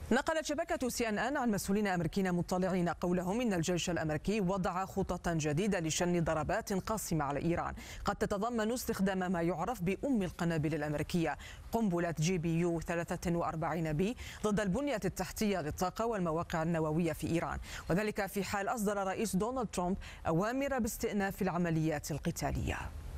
نقلت شبكة CNN عن مسؤولين أمريكيين مطلعين قولهم إن الجيش الأمريكي وضع خططا جديدة لشن ضربات قاصمة على إيران قد تتضمن استخدام ما يعرف بأم القنابل الأمريكية قنبلة GBU 43B ضد البنية التحتية للطاقة والمواقع النووية في إيران، وذلك في حال أصدر رئيس دونالد ترامب أوامر باستئناف العمليات القتالية.